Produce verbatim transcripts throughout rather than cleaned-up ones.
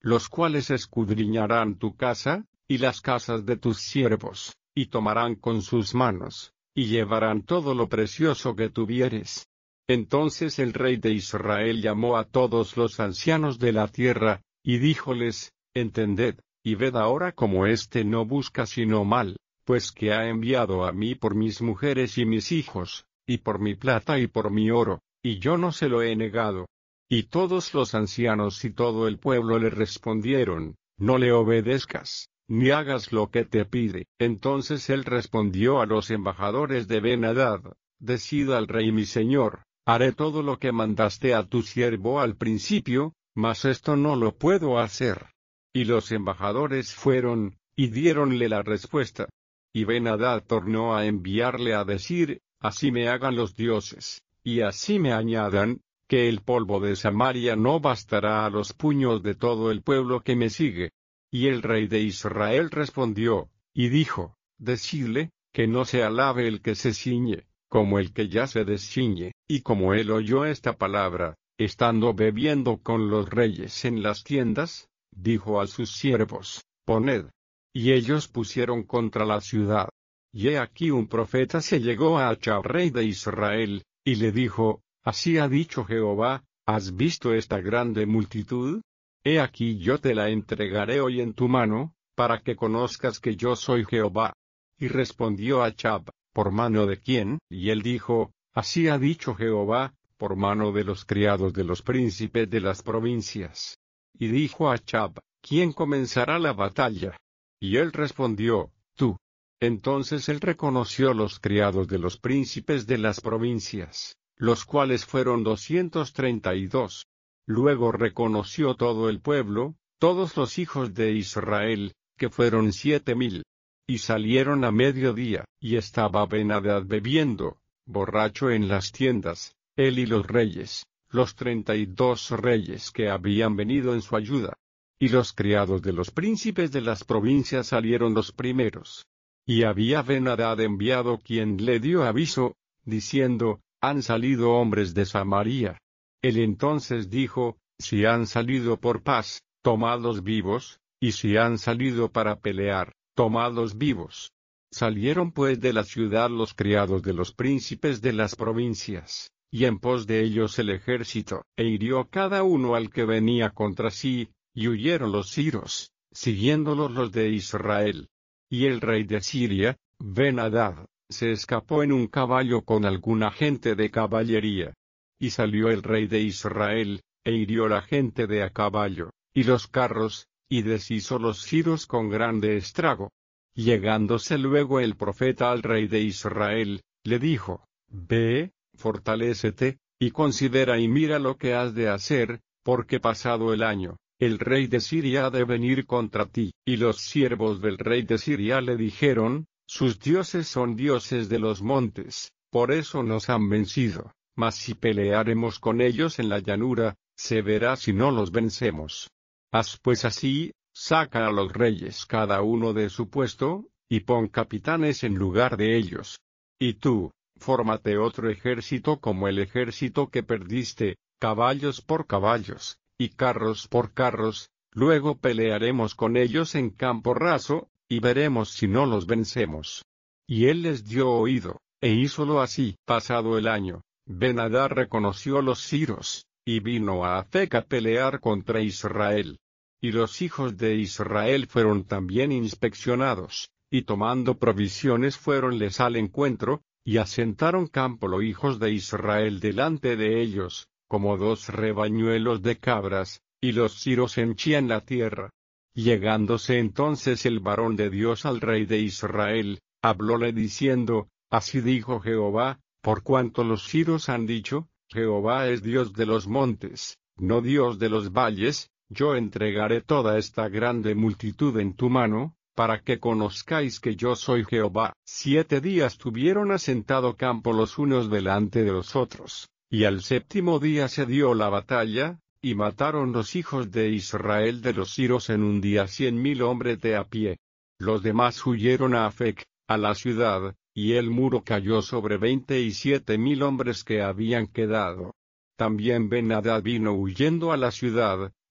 los cuales escudriñarán tu casa, y las casas de tus siervos, y tomarán con sus manos, y llevarán todo lo precioso que tuvieres. Entonces el rey de Israel llamó a todos los ancianos de la tierra, y díjoles, entended, y ved ahora cómo éste no busca sino mal, pues que ha enviado a mí por mis mujeres y mis hijos, y por mi plata y por mi oro, y yo no se lo he negado. Y todos los ancianos y todo el pueblo le respondieron, no le obedezcas, ni hagas lo que te pide. Entonces él respondió a los embajadores de Ben-Hadad, decid al rey mi señor, haré todo lo que mandaste a tu siervo al principio, mas esto no lo puedo hacer. Y los embajadores fueron, y diéronle la respuesta. Y Ben-Hadad tornó a enviarle a decir, así me hagan los dioses, y así me añadan, que el polvo de Samaria no bastará a los puños de todo el pueblo que me sigue. Y el rey de Israel respondió, y dijo, decidle, que no se alabe el que se ciñe, como el que ya se desciñe. Y como él oyó esta palabra, estando bebiendo con los reyes en las tiendas, dijo a sus siervos, poned. Y ellos pusieron contra la ciudad. Y he aquí un profeta se llegó a Achab rey de Israel, y le dijo, así ha dicho Jehová, ¿has visto esta grande multitud? He aquí yo te la entregaré hoy en tu mano, para que conozcas que yo soy Jehová. Y respondió Achab, ¿por mano de quién? Y él dijo, así ha dicho Jehová, por mano de los criados de los príncipes de las provincias. Y dijo Achab, ¿quién comenzará la batalla? Y él respondió, tú. Entonces él reconoció los criados de los príncipes de las provincias, los cuales fueron doscientos treinta y dos. Luego reconoció todo el pueblo, todos los hijos de Israel, que fueron siete mil. Y salieron a mediodía, y estaba Ben-Hadad bebiendo, borracho en las tiendas, él y los reyes, los treinta y dos reyes que habían venido en su ayuda. Y los criados de los príncipes de las provincias salieron los primeros. Y había Ben-Hadad enviado quien le dio aviso, diciendo, han salido hombres de Samaria. Él entonces dijo, si han salido por paz, tomadlos vivos, y si han salido para pelear, tomadlos vivos. Salieron pues de la ciudad los criados de los príncipes de las provincias, y en pos de ellos el ejército, e hirió cada uno al que venía contra sí, y huyeron los siros, siguiéndolos los de Israel. Y el rey de Siria, Ben-Hadad, se escapó en un caballo con alguna gente de caballería. Y salió el rey de Israel, e hirió la gente de a caballo, y los carros, y deshizo los siros con grande estrago. Llegándose luego el profeta al rey de Israel, le dijo, ve, fortalécete, y considera y mira lo que has de hacer, porque pasado el año, el rey de Siria ha de venir contra ti. Y los siervos del rey de Siria le dijeron, sus dioses son dioses de los montes, por eso nos han vencido, mas si pelearemos con ellos en la llanura, se verá si no los vencemos. Haz pues así, saca a los reyes cada uno de su puesto, y pon capitanes en lugar de ellos. Y tú, fórmate otro ejército como el ejército que perdiste, caballos por caballos, y carros por carros, luego pelearemos con ellos en campo raso, y veremos si no los vencemos. Y él les dio oído, e hízolo así. Pasado el año, Ben-Hadad reconoció los siros, y vino a Afec a pelear contra Israel. Y los hijos de Israel fueron también inspeccionados, y tomando provisiones fuéronles al encuentro, y asentaron campo los hijos de Israel delante de ellos, como dos rebañuelos de cabras, y los siros henchían la tierra. Llegándose entonces el varón de Dios al rey de Israel, hablóle diciendo, así dijo Jehová, por cuanto los siros han dicho, Jehová es Dios de los montes, no Dios de los valles, yo entregaré toda esta grande multitud en tu mano, para que conozcáis que yo soy Jehová. Siete días tuvieron asentado campo los unos delante de los otros, y al séptimo día se dio la batalla, y mataron los hijos de Israel de los siros en un día cien mil hombres de a pie. Los demás huyeron a Afec, a la ciudad, y el muro cayó sobre veinte y siete mil hombres que habían quedado. También Ben-Hadad vino huyendo a la ciudad,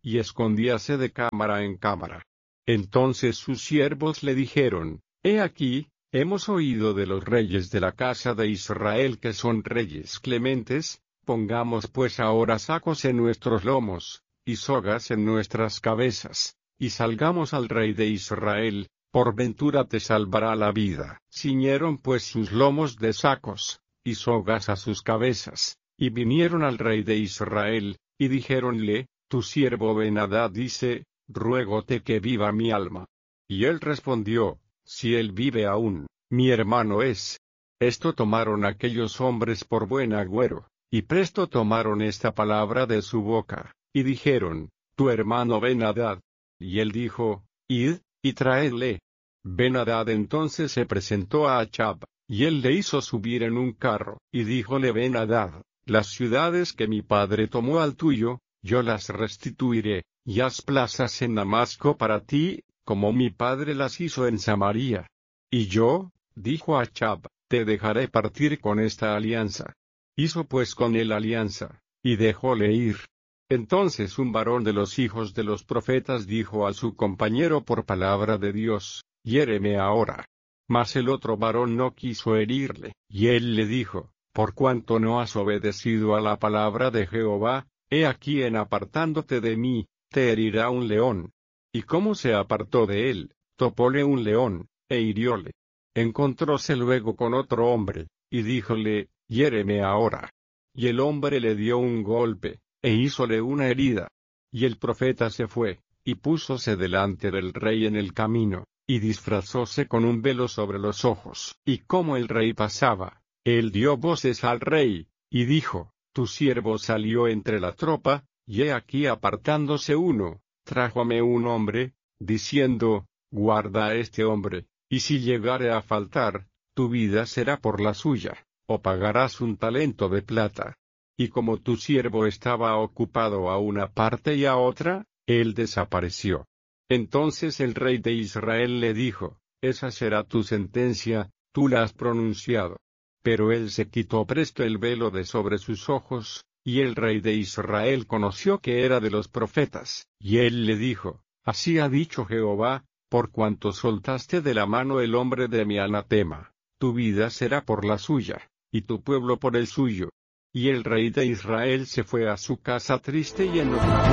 y escondíase de cámara en cámara. Entonces sus siervos le dijeron, He aquí, hemos oído de los reyes de la casa de Israel que son reyes clementes, pongamos pues ahora sacos en nuestros lomos, y sogas en nuestras cabezas, y salgamos al rey de Israel, por ventura te salvará la vida. Ciñeron pues sus lomos de sacos, y sogas a sus cabezas, y vinieron al rey de Israel, y dijéronle, Tu siervo Ben-Hadad dice, ruégote que viva mi alma. Y él respondió, Si él vive aún, mi hermano es. Esto tomaron aquellos hombres por buen agüero, y presto tomaron esta palabra de su boca, y dijeron, Tu hermano Ben-Hadad. Y él dijo, Id, y traedle. Ben-Hadad entonces se presentó a Achab, y él le hizo subir en un carro, y díjole Ben-Hadad, Las ciudades que mi padre tomó al tuyo, yo las restituiré, y haz plazas en Damasco para ti, como mi padre las hizo en Samaria. Y yo, dijo Achab, te dejaré partir con esta alianza. Hizo pues con él alianza, y dejóle ir. Entonces un varón de los hijos de los profetas dijo a su compañero por palabra de Dios, Hiéreme ahora. Mas el otro varón no quiso herirle, y él le dijo, Por cuanto no has obedecido a la palabra de Jehová, he aquí en apartándote de mí, te herirá un león. Y como se apartó de él, topóle un león, e hirióle. Encontróse luego con otro hombre, y díjole, Hiéreme ahora. Y el hombre le dio un golpe, e hízole una herida. Y el profeta se fue, y púsose delante del rey en el camino, y disfrazóse con un velo sobre los ojos. Y como el rey pasaba, él dio voces al rey, y dijo, Tu siervo salió entre la tropa, y he aquí apartándose uno, trájome un hombre, diciendo, Guarda a este hombre, y si llegare a faltar, tu vida será por la suya, o pagarás un talento de plata. Y como tu siervo estaba ocupado a una parte y a otra, él desapareció. Entonces el rey de Israel le dijo, Esa será tu sentencia, tú la has pronunciado. Pero él se quitó presto el velo de sobre sus ojos, y el rey de Israel conoció que era de los profetas. Y él le dijo, Así ha dicho Jehová, por cuanto soltaste de la mano el hombre de mi anatema, tu vida será por la suya, y tu pueblo por el suyo. Y el rey de Israel se fue a su casa triste y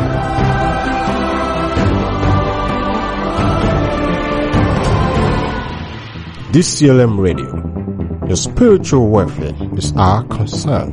enojado. D C L M Radio. Your spiritual welfare is our concern.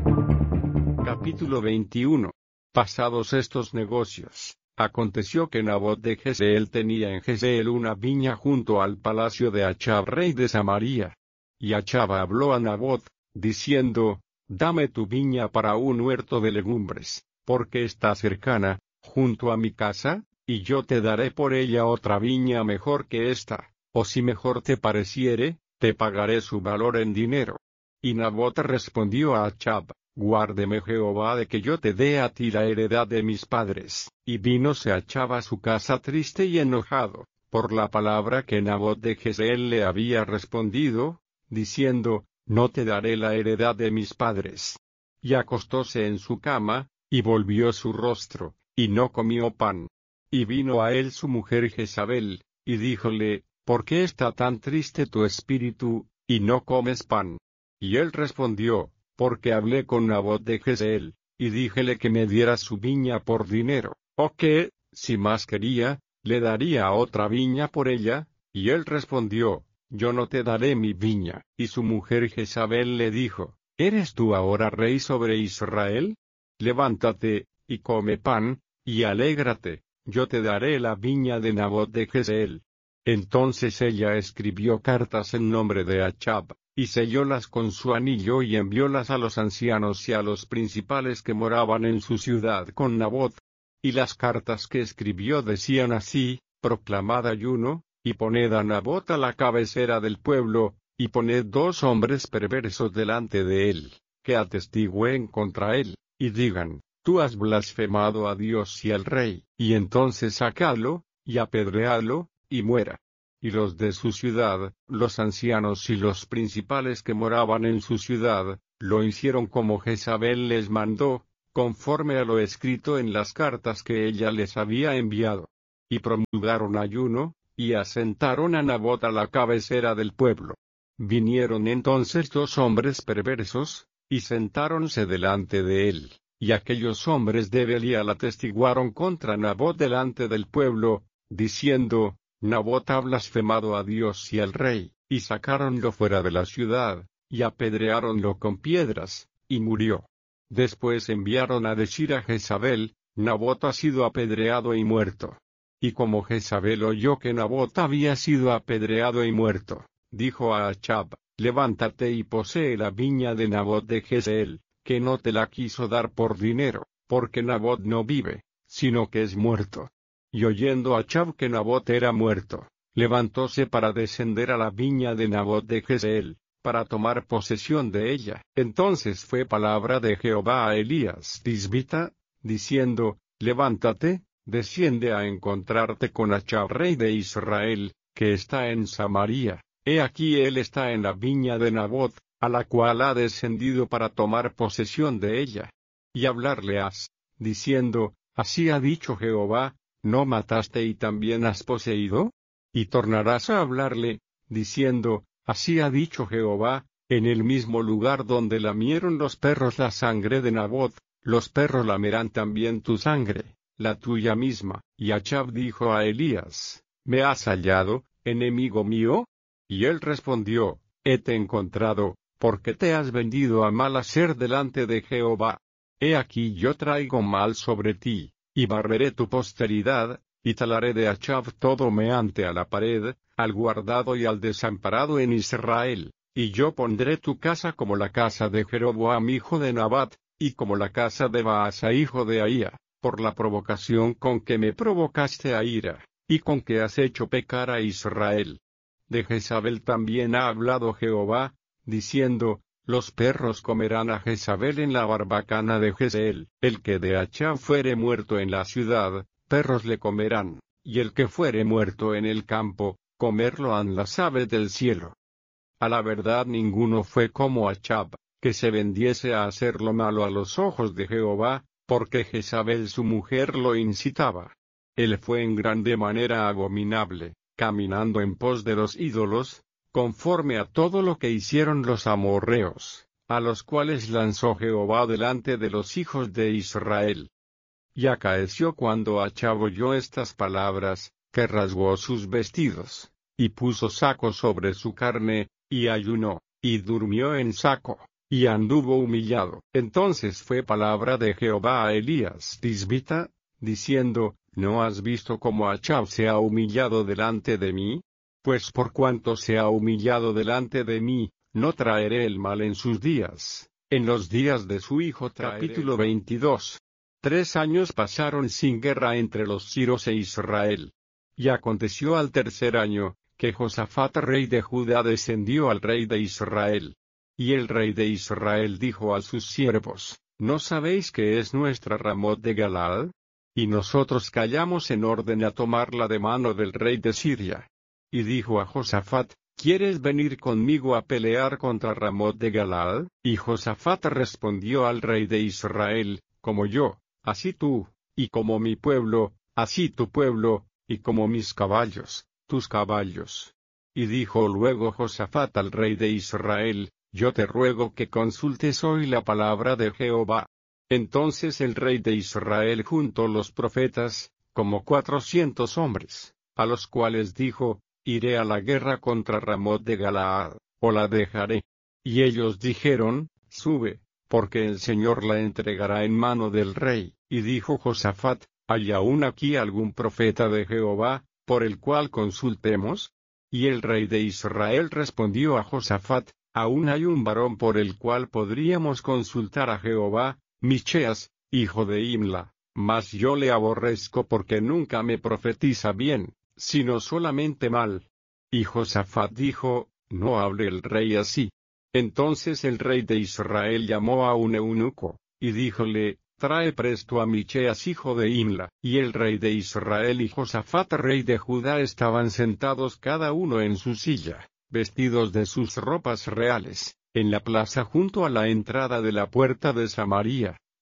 Capítulo veintiuno. Pasados estos negocios, aconteció que Nabot de Jezreel tenía en Jezreel una viña junto al palacio de Achab rey de Samaria. Y Achab habló a Nabot, diciendo, Dame tu viña para un huerto de legumbres, porque está cercana, junto a mi casa, y yo te daré por ella otra viña mejor que esta, o si mejor te pareciere, te pagaré su valor en dinero. Y Nabot respondió a Achab, Guárdeme Jehová de que yo te dé a ti la heredad de mis padres. Y vínose Achab a su casa triste y enojado, por la palabra que Nabot de Jezreel le había respondido, diciendo, No te daré la heredad de mis padres. Y acostóse en su cama, y volvió su rostro, y no comió pan. Y vino a él su mujer Jezabel, y díjole, ¿Por qué está tan triste tu espíritu, y no comes pan? Y él respondió, Porque hablé con Nabot de Jezreel, y díjele que me diera su viña por dinero, o que, si más quería, le daría otra viña por ella. Y él respondió, Yo no te daré mi viña. Y su mujer Jezabel le dijo, ¿Eres tú ahora rey sobre Israel? Levántate, y come pan, y alégrate, yo te daré la viña de Nabot de Jezreel. Entonces ella escribió cartas en nombre de Achab, y sellólas con su anillo y enviólas a los ancianos y a los principales que moraban en su ciudad con Nabot. Y las cartas que escribió decían así, proclamad ayuno, y poned a Nabot a la cabecera del pueblo, y poned dos hombres perversos delante de él, que atestigüen contra él, y digan, tú has blasfemado a Dios y al rey, y entonces sacadlo, y apedreadlo, y muera. Y los de su ciudad, los ancianos y los principales que moraban en su ciudad, lo hicieron como Jezabel les mandó, conforme a lo escrito en las cartas que ella les había enviado. Y promulgaron ayuno, y asentaron a Nabot a la cabecera del pueblo. Vinieron entonces dos hombres perversos, y sentáronse delante de él, y aquellos hombres de Belial atestiguaron contra Nabot delante del pueblo, diciendo, Nabot ha blasfemado a Dios y al rey, y sacáronlo fuera de la ciudad, y apedreáronlo con piedras, y murió. Después enviaron a decir a Jezabel, Nabot ha sido apedreado y muerto. Y como Jezabel oyó que Nabot había sido apedreado y muerto, dijo a Achab, levántate y posee la viña de Nabot de Jezreel, que no te la quiso dar por dinero, porque Nabot no vive, sino que es muerto. Y oyendo Achab que Nabot era muerto, levantóse para descender a la viña de Nabot de Jezreel, para tomar posesión de ella. Entonces fue palabra de Jehová a Elías Tisbita, diciendo, levántate, desciende a encontrarte con Achab rey de Israel, que está en Samaria. He aquí él está en la viña de Nabot, a la cual ha descendido para tomar posesión de ella. Y hablarle has, diciendo, así ha dicho Jehová, ¿no mataste y también has poseído? Y tornarás a hablarle, diciendo, así ha dicho Jehová, en el mismo lugar donde lamieron los perros la sangre de Nabot, los perros lamerán también tu sangre, la tuya misma. Y Achab dijo a Elías, ¿me has hallado, enemigo mío? Y él respondió, hete encontrado, porque te has vendido a mal hacer delante de Jehová. He aquí yo traigo mal sobre ti, y barreré tu posteridad, y talaré de Achab todo meante a la pared, al guardado y al desamparado en Israel, y yo pondré tu casa como la casa de Jeroboam hijo de Nabat, y como la casa de Baasa hijo de Ahía, por la provocación con que me provocaste a ira, y con que has hecho pecar a Israel. De Jezabel también ha hablado Jehová, diciendo, los perros comerán a Jezabel en la barbacana de Jezreel. El que de Achab fuere muerto en la ciudad, perros le comerán, y el que fuere muerto en el campo, comerlo han las aves del cielo. A la verdad ninguno fue como Achab, que se vendiese a hacer lo malo a los ojos de Jehová, porque Jezabel su mujer lo incitaba. Él fue en grande manera abominable, caminando en pos de los ídolos, conforme a todo lo que hicieron los amorreos, a los cuales lanzó Jehová delante de los hijos de Israel. Y acaeció cuando Achab oyó estas palabras, que rasgó sus vestidos, y puso saco sobre su carne, y ayunó, y durmió en saco, y anduvo humillado. Entonces fue palabra de Jehová a Elías Tisbita, diciendo, ¿no has visto cómo Achab se ha humillado delante de mí? Pues por cuanto se ha humillado delante de mí, no traeré el mal en sus días, en los días de su hijo. Capítulo veintidós. Tres años pasaron sin guerra entre los siros e Israel. Y aconteció al tercer año, que Josafat rey de Judá descendió al rey de Israel. Y el rey de Israel dijo a sus siervos, ¿no sabéis que es nuestra Ramot de Galaad? Y nosotros callamos en orden a tomarla de mano del rey de Siria. Y dijo a Josafat, ¿quieres venir conmigo a pelear contra Ramot de Galaad? Y Josafat respondió al rey de Israel, como yo, así tú, y como mi pueblo, así tu pueblo, y como mis caballos, tus caballos. Y dijo luego Josafat al rey de Israel, yo te ruego que consultes hoy la palabra de Jehová. Entonces el rey de Israel juntó los profetas, como cuatrocientos hombres, a los cuales dijo, iré a la guerra contra Ramot de Galaad, o la dejaré. Y ellos dijeron, sube, porque el Señor la entregará en mano del rey. Y dijo Josafat, ¿hay aún aquí algún profeta de Jehová, por el cual consultemos? Y el rey de Israel respondió a Josafat, aún hay un varón por el cual podríamos consultar a Jehová, Micheas, hijo de Imla, mas yo le aborrezco porque nunca me profetiza bien, sino solamente mal. Y Josafat dijo, no hable el rey así. Entonces el rey de Israel llamó a un eunuco, y díjole, trae presto a Micheas hijo de Imla. Y el rey de Israel y Josafat rey de Judá estaban sentados cada uno en su silla, vestidos de sus ropas reales, en la plaza junto a la entrada de la puerta de Samaria.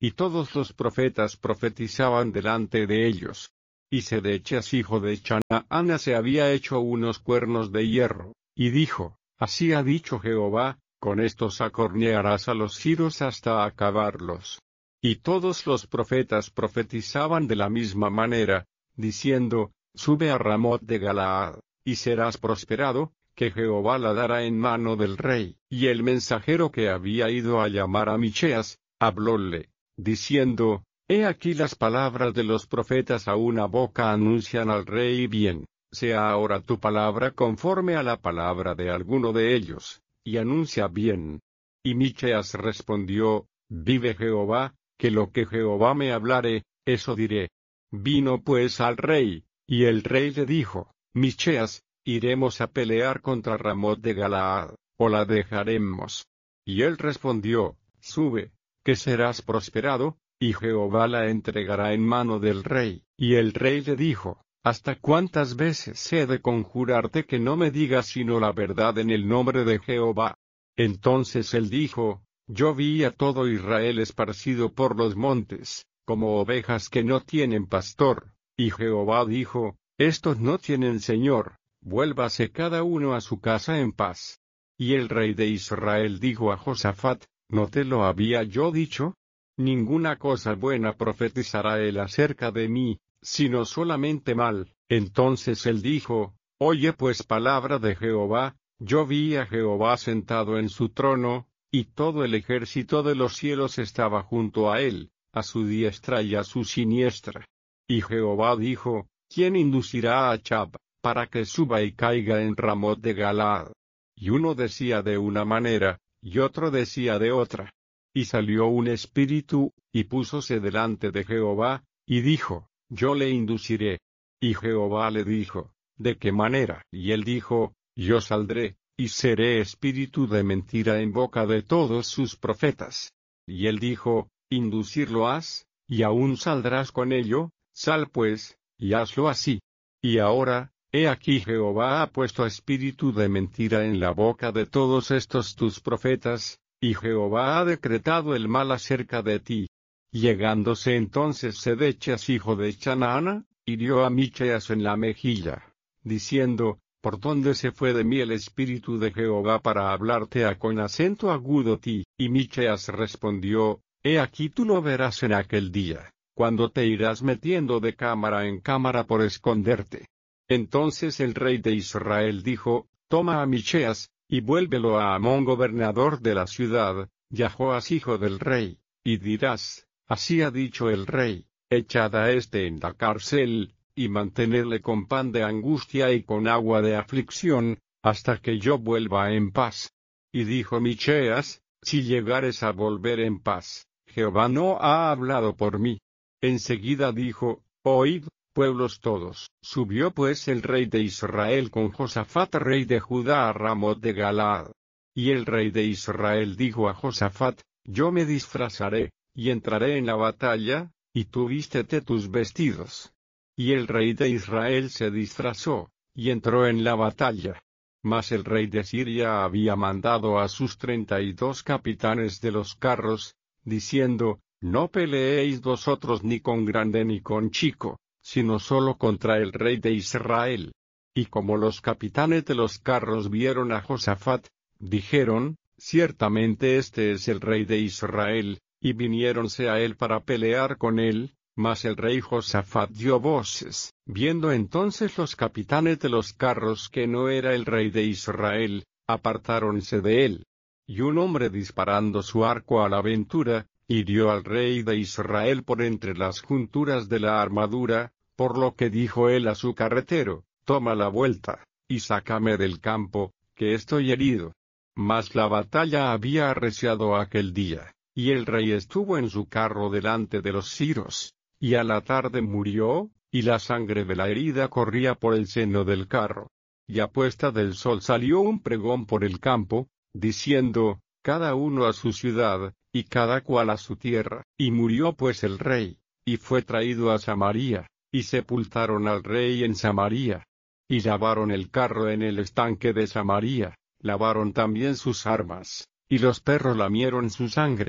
y todos los profetas profetizaban delante de ellos. Y Sedechas hijo de Chanaana se había hecho unos cuernos de hierro, y dijo, así ha dicho Jehová, con estos acornearás a los siros hasta acabarlos. Y todos los profetas profetizaban de la misma manera, diciendo, sube a Ramot de Galaad, y serás prosperado, que Jehová la dará en mano del rey. Y el mensajero que había ido a llamar a Micheas, hablóle, diciendo, he aquí las palabras de los profetas a una boca anuncian al rey bien, sea ahora tu palabra conforme a la palabra de alguno de ellos, y anuncia bien. Y Micheas respondió, vive Jehová, que lo que Jehová me hablare, eso diré. Vino pues al rey, y el rey le dijo, Micheas, iremos a pelear contra Ramot de Galaad, o la dejaremos. Y él respondió, sube, que serás prosperado, y Jehová la entregará en mano del rey. Y el rey le dijo, ¿hasta cuántas veces he de conjurarte que no me digas sino la verdad en el nombre de Jehová? Entonces él dijo, yo vi a todo Israel esparcido por los montes, como ovejas que no tienen pastor, y Jehová dijo, estos no tienen señor, vuélvase cada uno a su casa en paz. Y el rey de Israel dijo a Josafat, ¿no te lo había yo dicho? Ninguna cosa buena profetizará él acerca de mí, sino solamente mal. Entonces él dijo, oye pues palabra de Jehová, yo vi a Jehová sentado en su trono, y todo el ejército de los cielos estaba junto a él, a su diestra y a su siniestra. Y Jehová dijo, ¿quién inducirá a Achab, para que suba y caiga en Ramot de Galaad? Y uno decía de una manera, y otro decía de otra. Y salió un espíritu, y púsose delante de Jehová, y dijo, yo le induciré. Y Jehová le dijo, ¿de qué manera? Y él dijo, yo saldré, y seré espíritu de mentira en boca de todos sus profetas. Y él dijo, inducirlo has, y aún saldrás con ello, sal pues, y hazlo así. Y ahora, he aquí Jehová ha puesto espíritu de mentira en la boca de todos estos tus profetas, y Jehová ha decretado el mal acerca de ti. Llegándose entonces Sedechas hijo de Chanaana, hirió a Micheas en la mejilla, diciendo, ¿por dónde se fue de mí el espíritu de Jehová para hablarte a con acento agudo ti? Y Micheas respondió, he aquí tú lo verás en aquel día, cuando te irás metiendo de cámara en cámara por esconderte. Entonces el rey de Israel dijo, toma a Micheas, y vuélvelo a Amón gobernador de la ciudad, y a Joas hijo del rey, y dirás, así ha dicho el rey, echad a éste en la cárcel, y mantenerle con pan de angustia y con agua de aflicción, hasta que yo vuelva en paz. Y dijo Micheas, si llegares a volver en paz, Jehová no ha hablado por mí. Enseguida dijo, oíd, pueblos todos. Subió pues el rey de Israel con Josafat rey de Judá a Ramot de Galaad. Y el rey de Israel dijo a Josafat, yo me disfrazaré, y entraré en la batalla, y tú vístete tus vestidos. Y el rey de Israel se disfrazó, y entró en la batalla. Mas el rey de Siria había mandado a sus treinta y dos capitanes de los carros, diciendo, no peleéis vosotros ni con grande ni con chico, sino solo contra el rey de Israel. Y como los capitanes de los carros vieron a Josafat, dijeron, ciertamente este es el rey de Israel, y viniéronse a él para pelear con él. Mas el rey Josafat dio voces, viendo entonces los capitanes de los carros que no era el rey de Israel, apartáronse de él. Y un hombre disparando su arco a la aventura, hirió al rey de Israel por entre las junturas de la armadura, por lo que dijo él a su carretero, toma la vuelta, y sácame del campo, que estoy herido. Mas la batalla había arreciado aquel día, y el rey estuvo en su carro delante de los siros. Y a la tarde murió, y la sangre de la herida corría por el seno del carro. Y a puesta del sol salió un pregón por el campo, diciendo, cada uno a su ciudad, y cada cual a su tierra. Y murió pues el rey, y fue traído a Samaria, y sepultaron al rey en Samaria. Y lavaron el carro en el estanque de Samaria, lavaron también sus armas, y los perros lamieron su sangre,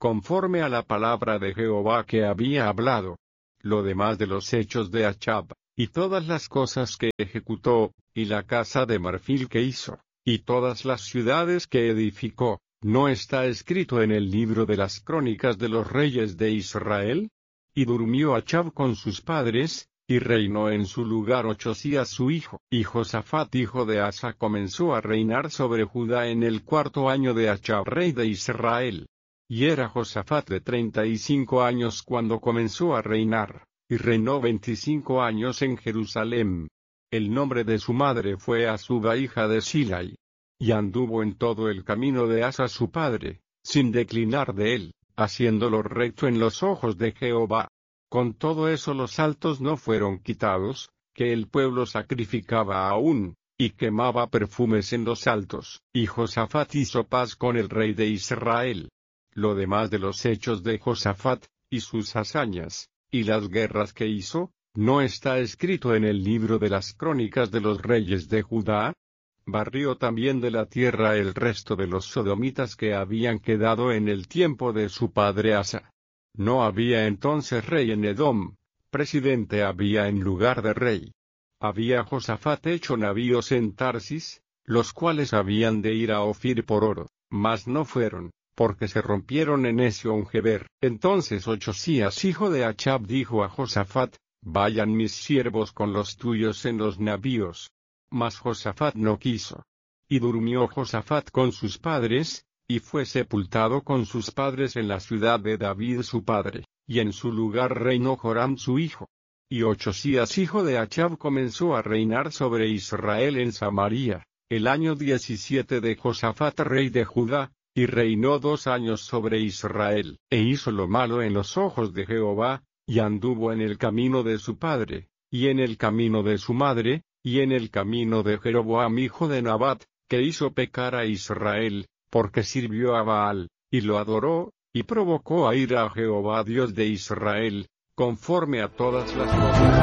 conforme a la palabra de Jehová que había hablado. Lo demás de los hechos de Achab, y todas las cosas que ejecutó, y la casa de marfil que hizo, y todas las ciudades que edificó, ¿no está escrito en el libro de las crónicas de los reyes de Israel? Y durmió Achab con sus padres, y reinó en su lugar Ochzías su hijo. Y Josafat hijo de Asa comenzó a reinar sobre Judá en el cuarto año de Achab rey de Israel. Y era Josafat de treinta y cinco años cuando comenzó a reinar, y reinó veinticinco años en Jerusalén. El nombre de su madre fue Azuba hija de Silai. Y anduvo en todo el camino de Asa su padre, sin declinar de él, haciéndolo recto en los ojos de Jehová. Con todo eso los altos no fueron quitados, que el pueblo sacrificaba aún, y quemaba perfumes en los altos. Y Josafat hizo paz con el rey de Israel. Lo demás de los hechos de Josafat, y sus hazañas, y las guerras que hizo, ¿no está escrito en el libro de las crónicas de los reyes de Judá? Barrió también de la tierra el resto de los sodomitas que habían quedado en el tiempo de su padre Asa. No había entonces rey en Edom, presidente había en lugar de rey. Había Josafat hecho navíos en Tarsis, los cuales habían de ir a Ofir por oro, mas no fueron, porque se rompieron en Esion-Geber. Entonces Ochzías hijo de Achab dijo a Josafat, vayan mis siervos con los tuyos en los navíos. Mas Josafat no quiso. Y durmió Josafat con sus padres, y fue sepultado con sus padres en la ciudad de David su padre, y en su lugar reinó Joram su hijo. Y Ochzías hijo de Achab comenzó a reinar sobre Israel en Samaria, el año diecisiete de Josafat rey de Judá, y reinó dos años sobre Israel, e hizo lo malo en los ojos de Jehová, y anduvo en el camino de su padre, y en el camino de su madre, y en el camino de Jeroboam hijo de Nabat, que hizo pecar a Israel, porque sirvió a Baal, y lo adoró, y provocó a ira a Jehová Dios de Israel, conforme a todas las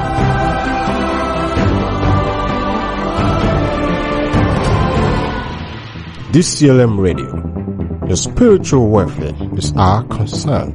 cosas. D C L M Radio. Your spiritual welfare is our concern.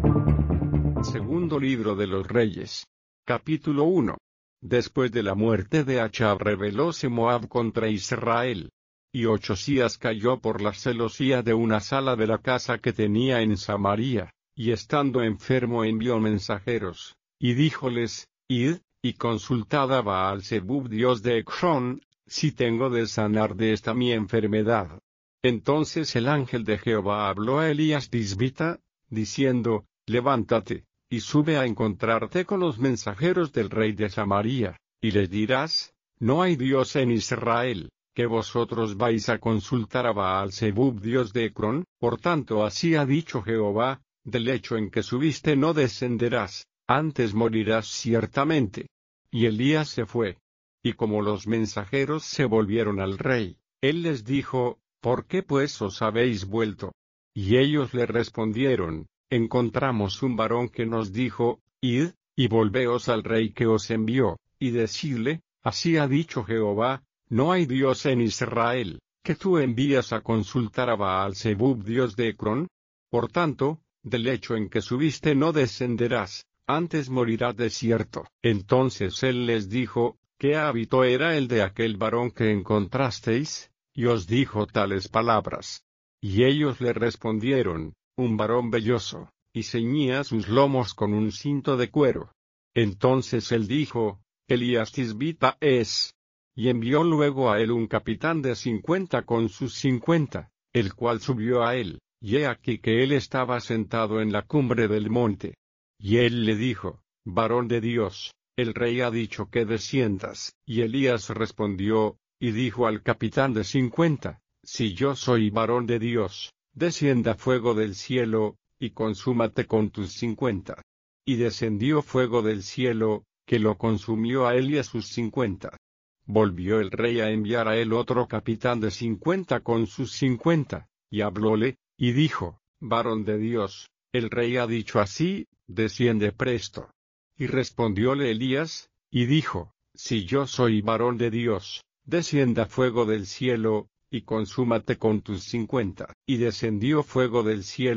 Segundo libro de los Reyes. Capítulo uno. Después de la muerte de Achab rebelóse Moab contra Israel. Y Ochzías cayó por la celosía de una sala de la casa que tenía en Samaria, y estando enfermo envió mensajeros, y díjoles, id, y consultad a Baal-Zebub dios de Ecrón, si tengo de sanar de esta mi enfermedad. Entonces el ángel de Jehová habló a Elías Tisbita, diciendo, levántate, y sube a encontrarte con los mensajeros del rey de Samaria, y les dirás, no hay Dios en Israel, que vosotros vais a consultar a Baal-Zebub dios de Ecrón. Por tanto así ha dicho Jehová, del lecho en que subiste no descenderás, antes morirás ciertamente. Y Elías se fue. Y como los mensajeros se volvieron al rey, él les dijo, ¿por qué pues os habéis vuelto? Y ellos le respondieron, encontramos un varón que nos dijo, id, y volveos al rey que os envió, y decidle, así ha dicho Jehová, no hay Dios en Israel, que tú envías a consultar a Baal-Zebub dios de Ecrón. Por tanto, del lecho en que subiste no descenderás, antes morirás de cierto. Entonces él les dijo, ¿qué hábito era el de aquel varón que encontrasteis? Y os dijo tales palabras. Y ellos le respondieron, un varón velloso, y ceñía sus lomos con un cinto de cuero. Entonces él dijo, Elías Tisbita es. Y envió luego a él un capitán de cincuenta con sus cincuenta, el cual subió a él, y he aquí que él estaba sentado en la cumbre del monte. Y él le dijo, varón de Dios, el rey ha dicho que desciendas. Y Elías respondió, y dijo al capitán de cincuenta, si yo soy varón de Dios, descienda fuego del cielo, y consúmate con tus cincuenta. Y descendió fuego del cielo, que lo consumió a él y a sus cincuenta. Volvió el rey a enviar a él otro capitán de cincuenta con sus cincuenta, y hablóle, y dijo, varón de Dios, el rey ha dicho así, desciende presto. Y respondióle Elías, y dijo, si yo soy varón de Dios, descienda fuego del cielo, y consúmate con tus cincuenta. Y descendió fuego del cielo,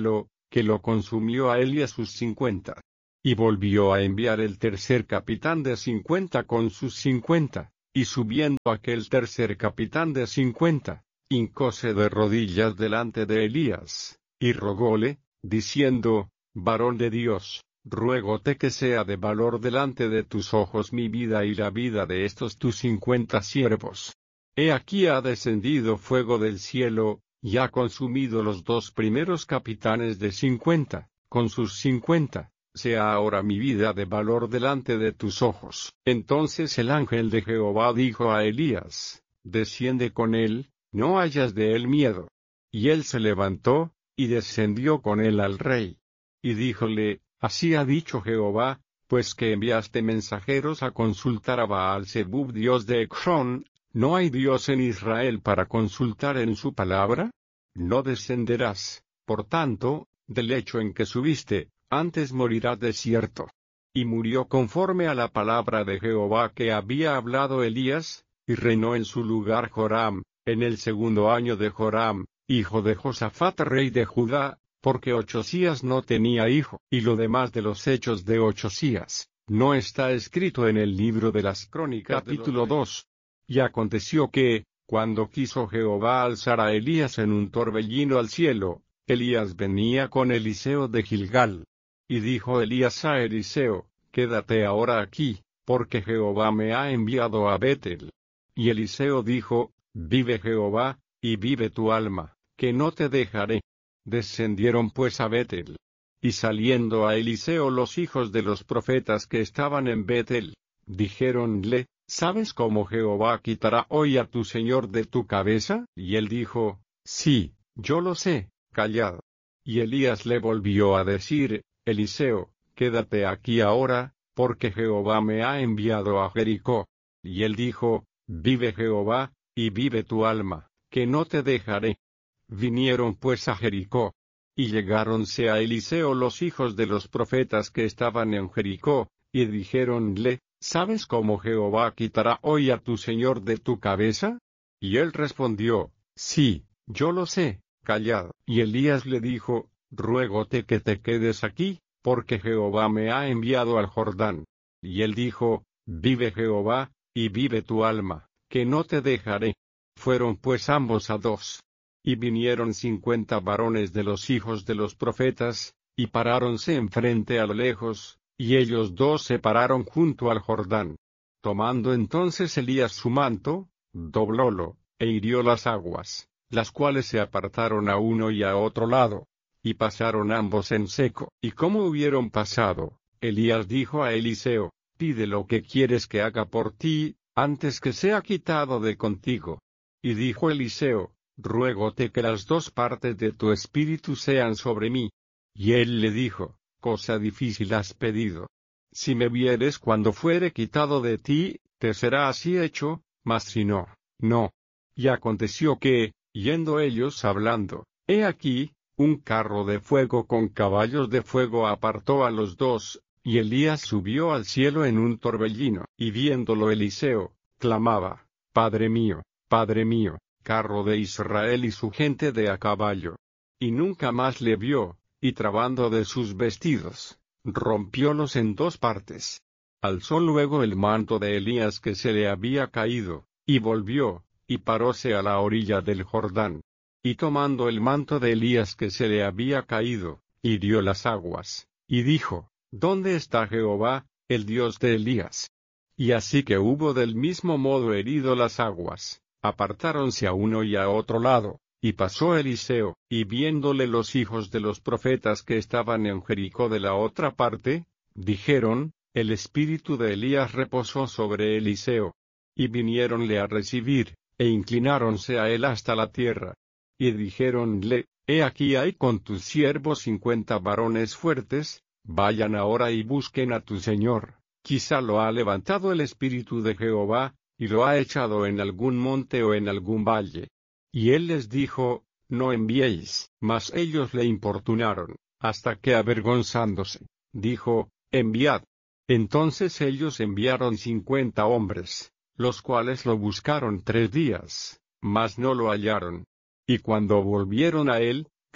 que lo consumió a él y a sus cincuenta. Y volvió a enviar el tercer capitán de cincuenta con sus cincuenta, y subiendo aquel tercer capitán de cincuenta, hincóse de rodillas delante de Elías, y rogóle, diciendo, varón de Dios, ruégote que sea de valor delante de tus ojos mi vida y la vida de estos tus cincuenta siervos. He aquí ha descendido fuego del cielo, y ha consumido los dos primeros capitanes de cincuenta, con sus cincuenta. Sea ahora mi vida de valor delante de tus ojos. Entonces el ángel de Jehová dijo a Elías, desciende con él, no hayas de él miedo. Y él se levantó, y descendió con él al rey. Y díjole, así ha dicho Jehová, pues que enviaste mensajeros a consultar a Baal-zebub dios de Ecrón, ¿no hay Dios en Israel para consultar en su palabra? No descenderás, por tanto, del lecho en que subiste, antes morirás de cierto. Y murió conforme a la palabra de Jehová que había hablado Elías, y reinó en su lugar Joram, en el segundo año de Joram, hijo de Josafat rey de Judá, porque Ochzías no tenía hijo. Y lo demás de los hechos de Ochzías, no está escrito en el libro de las Crónicas capítulo dos. Y aconteció que, cuando quiso Jehová alzar a Elías en un torbellino al cielo, Elías venía con Eliseo de Gilgal. Y dijo Elías a Eliseo, quédate ahora aquí, porque Jehová me ha enviado a Betel. Y Eliseo dijo, vive Jehová, y vive tu alma, que no te dejaré. Descendieron pues a Betel. Y saliendo a Eliseo los hijos de los profetas que estaban en Betel, dijéronle, ¿sabes cómo Jehová quitará hoy a tu señor de tu cabeza? Y él dijo, sí, yo lo sé, callad. Y Elías le volvió a decir, Eliseo, quédate aquí ahora, porque Jehová me ha enviado a Jericó. Y él dijo, vive Jehová, y vive tu alma, que no te dejaré. Vinieron pues a Jericó. Y llegáronse a Eliseo los hijos de los profetas que estaban en Jericó, y dijéronle, ¿sabes cómo Jehová quitará hoy a tu señor de tu cabeza? Y él respondió, sí, yo lo sé, callad. Y Elías le dijo, ruégote que te quedes aquí, porque Jehová me ha enviado al Jordán. Y él dijo, vive Jehová, y vive tu alma, que no te dejaré. Fueron pues ambos a dos. Y vinieron cincuenta varones de los hijos de los profetas, y paráronse enfrente a lo lejos, y ellos dos se pararon junto al Jordán. Tomando entonces Elías su manto, doblólo, e hirió las aguas, las cuales se apartaron a uno y a otro lado. Y pasaron ambos en seco. Y como hubieron pasado, Elías dijo a Eliseo, pide lo que quieres que haga por ti, antes que sea quitado de contigo. Y dijo Eliseo, ruégote que las dos partes de tu espíritu sean sobre mí. Y él le dijo, cosa difícil has pedido. Si me vieres cuando fuere quitado de ti, te será así hecho, mas si no, no. Y aconteció que, yendo ellos hablando, he aquí, un carro de fuego con caballos de fuego apartó a los dos, y Elías subió al cielo en un torbellino. Y viéndolo Eliseo, clamaba, Padre mío, Padre mío, carro de Israel y su gente de a caballo. Y nunca más le vio, y trabando de sus vestidos, rompiólos en dos partes. Alzó luego el manto de Elías que se le había caído, y volvió, y paróse a la orilla del Jordán. Y tomando el manto de Elías que se le había caído, hirió las aguas, y dijo, ¿dónde está Jehová, el Dios de Elías? Y así que hubo del mismo modo herido las aguas, apartáronse a uno y a otro lado, y pasó Eliseo, y viéndole los hijos de los profetas que estaban en Jericó de la otra parte, dijeron, el espíritu de Elías reposó sobre Eliseo. Y viniéronle a recibir, e inclináronse a él hasta la tierra. Y dijéronle, he aquí hay con tus siervos cincuenta varones fuertes, vayan ahora y busquen a tu señor, quizá lo ha levantado el espíritu de Jehová, y lo ha echado en algún monte o en algún valle. Y él les dijo, no enviéis. Mas ellos le importunaron, hasta que avergonzándose, dijo, enviad. Entonces ellos enviaron cincuenta hombres, los cuales lo buscaron tres días, mas no lo hallaron. Y cuando volvieron a él,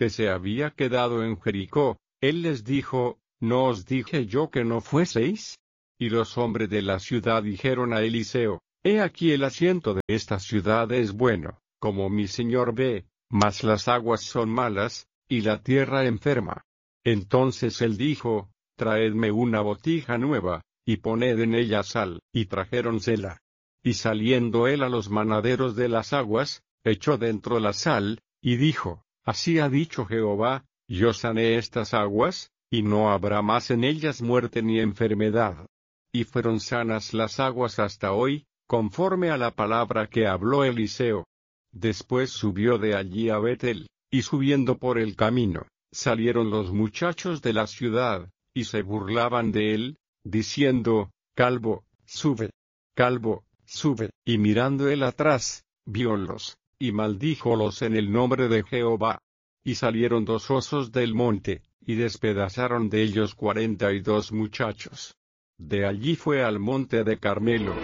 que se había quedado en Jericó, él les dijo, ¿no os dije yo que no fueseis? Y los hombres de la ciudad dijeron a Eliseo, he aquí el asiento de esta ciudad es bueno, como mi señor ve, mas las aguas son malas, y la tierra enferma. Entonces él dijo, traedme una botija nueva, y poned en ella sal, y trajéronsela. Y saliendo él a los manaderos de las aguas, echó dentro la sal, y dijo, así ha dicho Jehová, yo sané estas aguas, y no habrá más en ellas muerte ni enfermedad. Y fueron sanas las aguas hasta hoy, conforme a la palabra que habló Eliseo. Después subió de allí a Betel, y subiendo por el camino, salieron los muchachos de la ciudad, y se burlaban de él, diciendo, Calvo, sube. Calvo, sube. Y mirando él atrás, viólos, y maldíjolos en el nombre de Jehová. Y salieron dos osos del monte, y despedazaron de ellos cuarenta y dos muchachos. De allí fue al monte de Carmelo.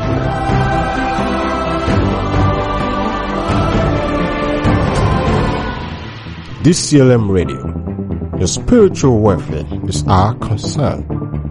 D C L M Radio. Your spiritual welfare is our concern.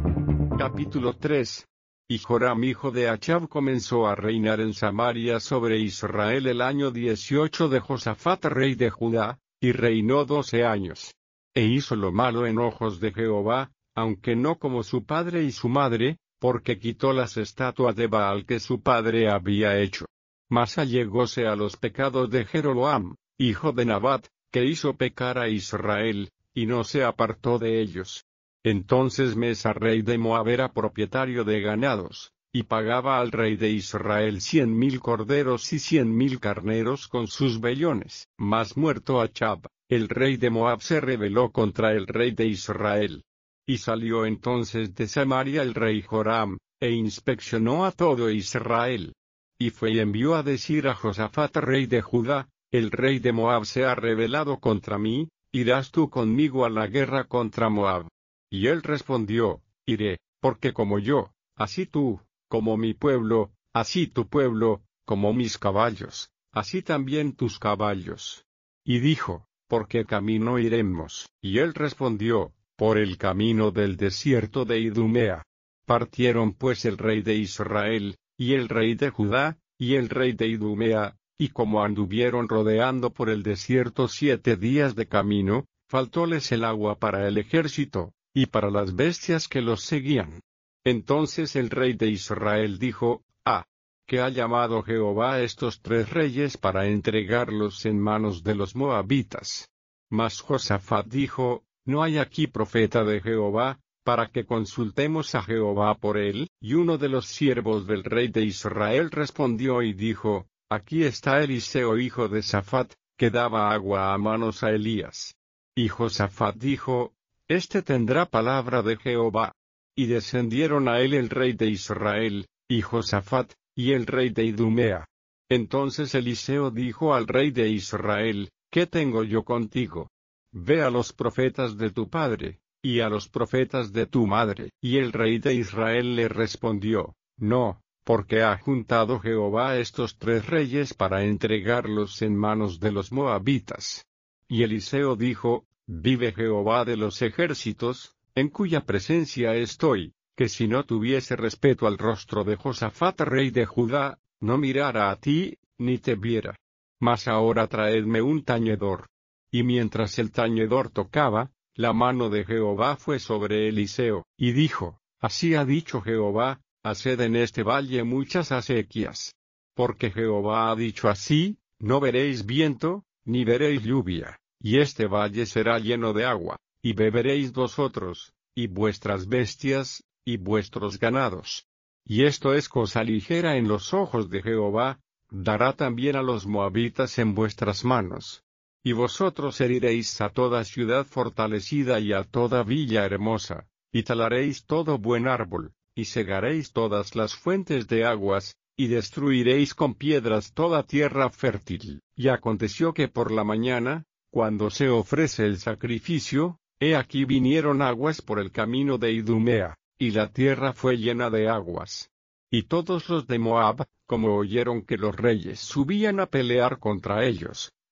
Capítulo tres. Y Joram hijo de Achab comenzó a reinar en Samaria sobre Israel el año dieciocho de Josafat rey de Judá, y reinó doce años. E hizo lo malo en ojos de Jehová, aunque no como su padre y su madre, porque quitó las estatuas de Baal que su padre había hecho. Mas allegóse a los pecados de Jeroboam, hijo de Nabat, que hizo pecar a Israel, y no se apartó de ellos. Entonces Mesa rey de Moab era propietario de ganados, y pagaba al rey de Israel cien mil corderos y cien mil carneros con sus vellones. Mas muerto Achab, el rey de Moab se rebeló contra el rey de Israel. Y salió entonces de Samaria el rey Joram, e inspeccionó a todo Israel. Y fue y envió a decir a Josafat rey de Judá, el rey de Moab se ha rebelado contra mí, ¿irás tú conmigo a la guerra contra Moab? Y él respondió, iré, porque como yo, así tú, como mi pueblo, así tu pueblo, como mis caballos, así también tus caballos. Y dijo, ¿por qué camino iremos? Y él respondió, por el camino del desierto de Idumea. Partieron pues el rey de Israel, y el rey de Judá, y el rey de Idumea, y como anduvieron rodeando por el desierto siete días de camino, faltóles el agua para el ejército, y para las bestias que los seguían. Entonces el rey de Israel dijo, ah, que ha llamado Jehová a estos tres reyes para entregarlos en manos de los moabitas. Mas Josafat dijo, no hay aquí profeta de Jehová, para que consultemos a Jehová por él. Y uno de los siervos del rey de Israel respondió y dijo, aquí está Eliseo hijo de Safat, que daba agua a manos a Elías. Y Josafat dijo, este tendrá palabra de Jehová. Y descendieron a él el rey de Israel, y Josafat, y el rey de Idumea. Entonces Eliseo dijo al rey de Israel, ¿qué tengo yo contigo? Ve a los profetas de tu padre, y a los profetas de tu madre. Y el rey de Israel le respondió, no, porque ha juntado Jehová a estos tres reyes para entregarlos en manos de los moabitas. Y Eliseo dijo, vive Jehová de los ejércitos, en cuya presencia estoy, que si no tuviese respeto al rostro de Josafat rey de Judá, no mirara a ti, ni te viera. Mas ahora traedme un tañedor. Y mientras el tañedor tocaba, la mano de Jehová fue sobre Eliseo, y dijo, así ha dicho Jehová, haced en este valle muchas acequias. Porque Jehová ha dicho así, no veréis viento, ni veréis lluvia, y este valle será lleno de agua, y beberéis vosotros, y vuestras bestias, y vuestros ganados. Y esto es cosa ligera en los ojos de Jehová, dará también a los moabitas en vuestras manos. Y vosotros heriréis a toda ciudad fortalecida y a toda villa hermosa, y talaréis todo buen árbol, y cegaréis todas las fuentes de aguas, y destruiréis con piedras toda tierra fértil. Y aconteció que por la mañana, cuando se ofrece el sacrificio, he aquí vinieron aguas por el camino de Idumea, y la tierra fue llena de aguas. Y todos los de Moab, como oyeron que los reyes subían a pelear contra ellos,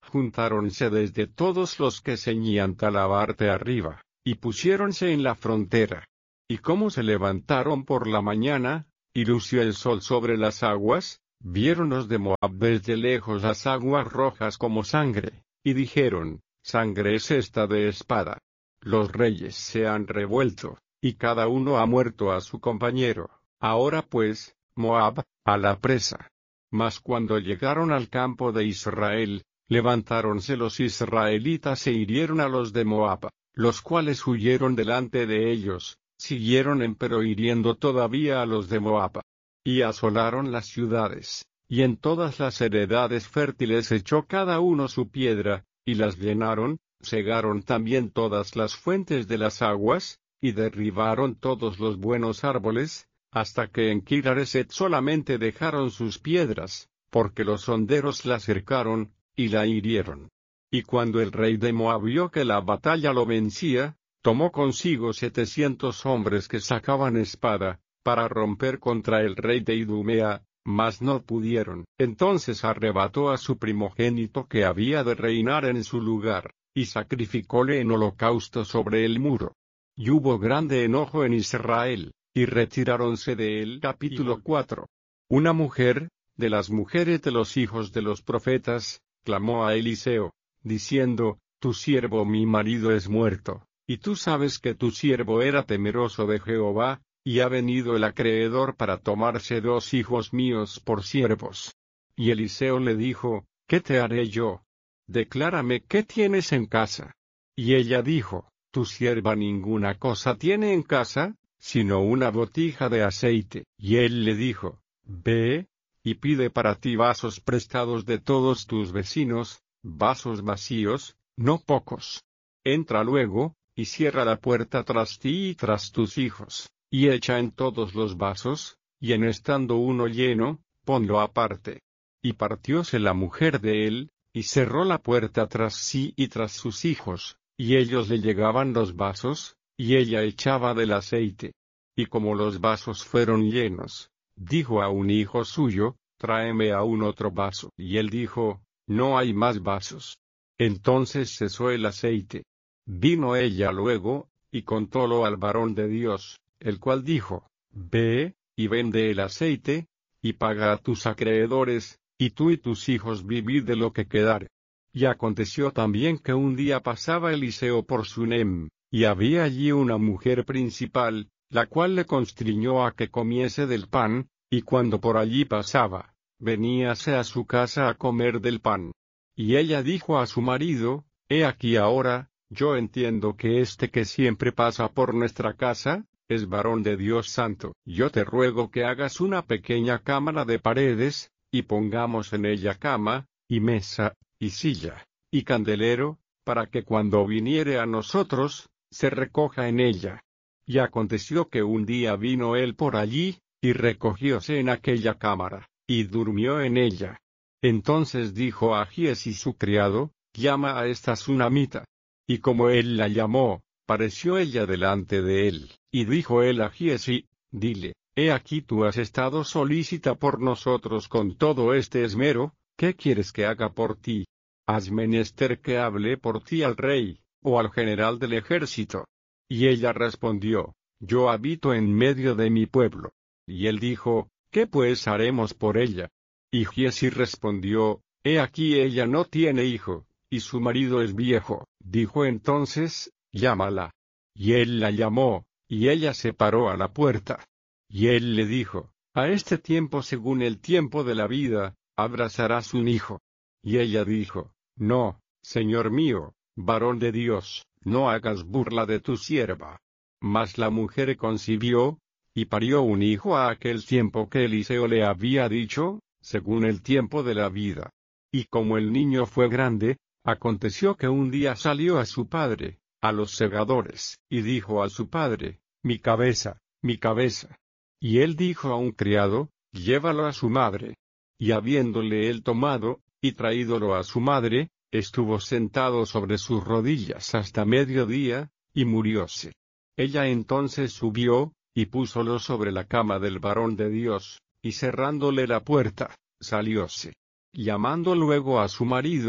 juntáronse desde todos los que ceñían talabarte arriba, y pusiéronse en la frontera. Y como se levantaron por la mañana, y lució el sol sobre las aguas, vieron los de Moab desde lejos las aguas rojas como sangre, y dijeron, sangre es esta de espada. Los reyes se han revuelto, y cada uno ha muerto a su compañero. Ahora pues, Moab, a la presa. Mas cuando llegaron al campo de Israel, levantáronse los israelitas e hirieron a los de Moab, los cuales huyeron delante de ellos, siguieron empero hiriendo todavía a los de Moab. Y asolaron las ciudades, y en todas las heredades fértiles echó cada uno su piedra, y las llenaron, cegaron también todas las fuentes de las aguas, y derribaron todos los buenos árboles, hasta que en Kirareset solamente dejaron sus piedras, porque los honderos la cercaron, y la hirieron. Y cuando el rey de Moab vio que la batalla lo vencía, tomó consigo setecientos hombres que sacaban espada, para romper contra el rey de Idumea, mas no pudieron. Entonces arrebató a su primogénito que había de reinar en su lugar, y sacrificóle en holocausto sobre el muro. Y hubo grande enojo en Israel, y retiráronse de él. Capítulo cuatro. Una mujer, de las mujeres de los hijos de los profetas, clamó a Eliseo, diciendo, tu siervo mi marido es muerto, y tú sabes que tu siervo era temeroso de Jehová, y ha venido el acreedor para tomarse dos hijos míos por siervos. Y Eliseo le dijo, ¿qué te haré yo? Declárame qué tienes en casa. Y ella dijo, tu sierva ninguna cosa tiene en casa, sino una botija de aceite. Y él le dijo, ve, y pide para ti vasos prestados de todos tus vecinos, vasos vacíos, no pocos. Entra luego, y cierra la puerta tras ti y tras tus hijos, y echa en todos los vasos, y en estando uno lleno, ponlo aparte. Y partióse la mujer de él, y cerró la puerta tras sí y tras sus hijos, y ellos le llegaban los vasos, y ella echaba del aceite. Y como los vasos fueron llenos, dijo a un hijo suyo, tráeme aún otro vaso. Y él dijo, no hay más vasos. Entonces cesó el aceite. Vino ella luego, y contólo al varón de Dios, el cual dijo, ve, y vende el aceite, y paga a tus acreedores, y tú y tus hijos vivid de lo que quedare. Y aconteció también que un día pasaba Eliseo por Sunem, y había allí una mujer principal, la cual le constriñó a que comiese del pan, y cuando por allí pasaba, veníase a su casa a comer del pan. Y ella dijo a su marido, he aquí ahora, yo entiendo que este que siempre pasa por nuestra casa, es varón de Dios santo. Yo te ruego que hagas una pequeña cámara de paredes, y pongamos en ella cama, y mesa, y silla, y candelero, para que cuando viniere a nosotros, se recoja en ella. Y aconteció que un día vino él por allí, y recogióse en aquella cámara, y durmió en ella. Entonces dijo a Giezi su criado, llama a esta sunamita. Y como él la llamó, pareció ella delante de él, y dijo él a Giezi, dile, he aquí tú has estado solícita por nosotros con todo este esmero, ¿qué quieres que haga por ti? Has menester que hable por ti al rey, o al general del ejército. Y ella respondió, yo habito en medio de mi pueblo. Y él dijo, ¿qué pues haremos por ella? Y Giezi respondió, he aquí ella no tiene hijo, y su marido es viejo. Dijo entonces, llámala. Y él la llamó, y ella se paró a la puerta. Y él le dijo, a este tiempo según el tiempo de la vida, abrazarás un hijo. Y ella dijo, no, señor mío, varón de Dios, no hagas burla de tu sierva. Mas la mujer concibió, y parió un hijo a aquel tiempo que Eliseo le había dicho, según el tiempo de la vida. Y como el niño fue grande, aconteció que un día salió a su padre, a los segadores, y dijo a su padre, mi cabeza, mi cabeza. Y él dijo a un criado, llévalo a su madre. Y habiéndole él tomado, y traídolo a su madre, estuvo sentado sobre sus rodillas hasta mediodía, y murióse. Ella entonces subió, y púsolo sobre la cama del varón de Dios, y cerrándole la puerta, salióse. Llamando luego a su marido,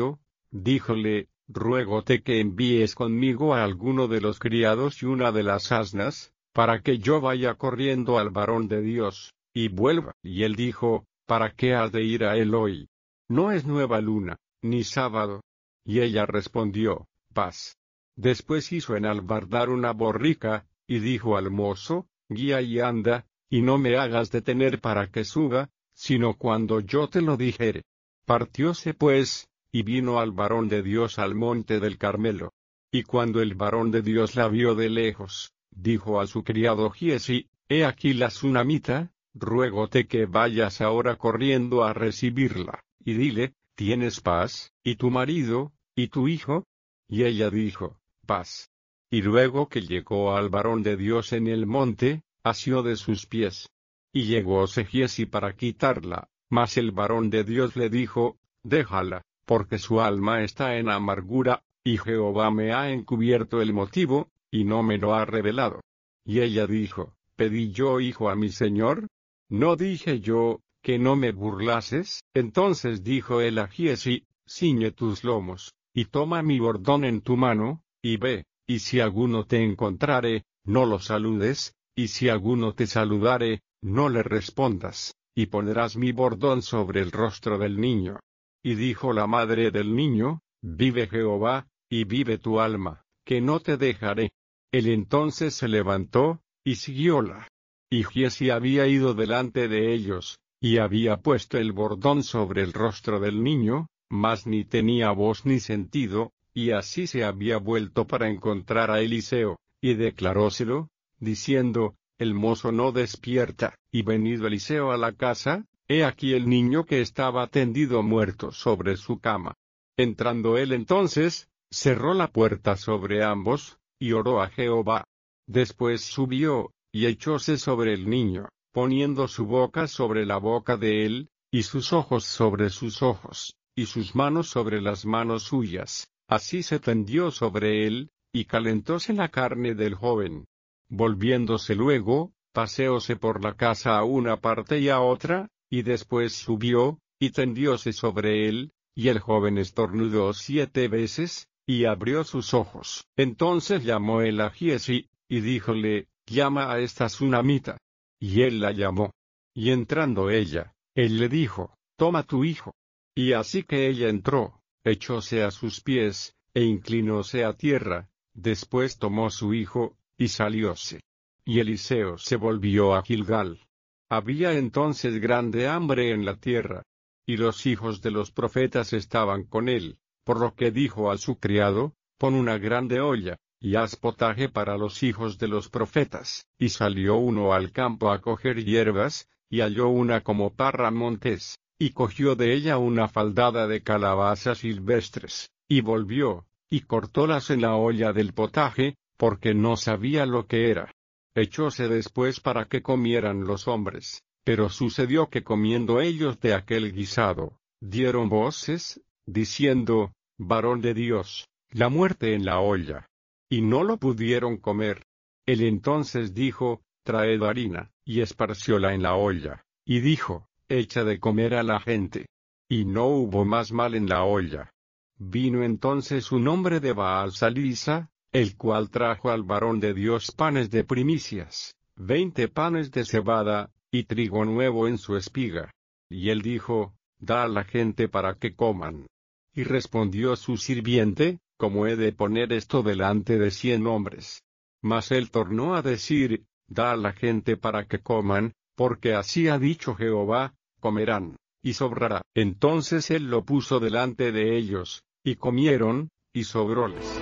díjole, ruégote que envíes conmigo a alguno de los criados y una de las asnas, para que yo vaya corriendo al varón de Dios, y vuelva. Y él dijo, ¿para qué has de ir a él hoy? No es nueva luna, ni sábado. Y ella respondió, paz. Después hizo enalbardar una borrica, y dijo al mozo, guía y anda, y no me hagas detener para que suba, sino cuando yo te lo dijere. Partióse pues, y vino al varón de Dios al monte del Carmelo. Y cuando el varón de Dios la vio de lejos, dijo a su criado Giezi, he aquí la sunamita, ruégote que vayas ahora corriendo a recibirla, y dile, ¿tienes paz, y tu marido, y tu hijo? Y ella dijo, paz. Y luego que llegó al varón de Dios en el monte, asió de sus pies. Y llegóse Giezi para quitarla, mas el varón de Dios le dijo, déjala, porque su alma está en amargura, y Jehová me ha encubierto el motivo, y no me lo ha revelado. Y ella dijo, ¿pedí yo hijo a mi señor? ¿No dije yo, que no me burlases? Entonces dijo él a Giezi, ciñe tus lomos, y toma mi bordón en tu mano, y ve, y si alguno te encontrare, no lo saludes, y si alguno te saludare, no le respondas, y pondrás mi bordón sobre el rostro del niño. Y dijo la madre del niño, vive Jehová, y vive tu alma, que no te dejaré. Él entonces se levantó, y siguióla. Y Giezi había ido delante de ellos, y había puesto el bordón sobre el rostro del niño, mas ni tenía voz ni sentido, y así se había vuelto para encontrar a Eliseo, y declaróselo, diciendo, el mozo no despierta. Y venido Eliseo a la casa, he aquí el niño que estaba tendido muerto sobre su cama. Entrando él entonces, cerró la puerta sobre ambos, y oró a Jehová. Después subió, y echóse sobre el niño, poniendo su boca sobre la boca de él, y sus ojos sobre sus ojos, y sus manos sobre las manos suyas. Así se tendió sobre él, y calentóse la carne del joven. Volviéndose luego, paseóse por la casa a una parte y a otra, y después subió, y tendióse sobre él, y el joven estornudó siete veces, y abrió sus ojos. Entonces llamó él a Giezi, y díjole, llama a esta sunamita. Y él la llamó. Y entrando ella, él le dijo, toma tu hijo. Y así que ella entró, echóse a sus pies, e inclinóse a tierra, después tomó su hijo, y salióse. Y Eliseo se volvió a Gilgal. Había entonces grande hambre en la tierra, y los hijos de los profetas estaban con él, por lo que dijo a su criado, pon una grande olla, y haz potaje para los hijos de los profetas. Y salió uno al campo a coger hierbas, y halló una como parra montés, y cogió de ella una faldada de calabazas silvestres, y volvió, y cortólas en la olla del potaje, porque no sabía lo que era. Echóse después para que comieran los hombres, pero sucedió que comiendo ellos de aquel guisado, dieron voces, diciendo, varón de Dios, la muerte en la olla. Y no lo pudieron comer. Él entonces dijo, traed harina, y esparcióla en la olla, y dijo, echa de comer a la gente. Y no hubo más mal en la olla. Vino entonces un hombre de Baal Salisa, el cual trajo al varón de Dios panes de primicias, veinte panes de cebada, y trigo nuevo en su espiga. Y él dijo, da a la gente para que coman. Y respondió su sirviente, ¿cómo he de poner esto delante de cien hombres? Mas él tornó a decir, da a la gente para que coman, porque así ha dicho Jehová, comerán, y sobrará. Entonces él lo puso delante de ellos, y comieron, y sobróles.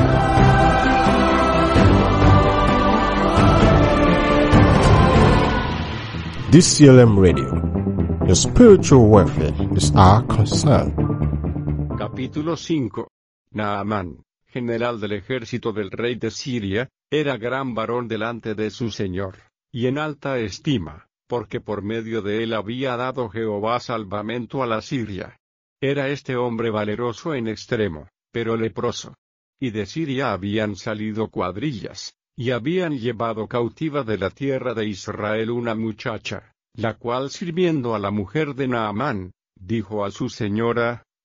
D C L M Radio. Your spiritual welfare is our concern. Capítulo cinco. Naamán, general del ejército del rey de Siria, era gran varón delante de su señor, y en alta estima, porque por medio de él había dado Jehová salvamento a la Siria. Era este hombre valeroso en extremo, pero leproso. Y de Siria habían salido cuadrillas, y habían llevado cautiva de la tierra de Israel una muchacha, la cual sirviendo a la mujer de Naamán, dijo a su señora,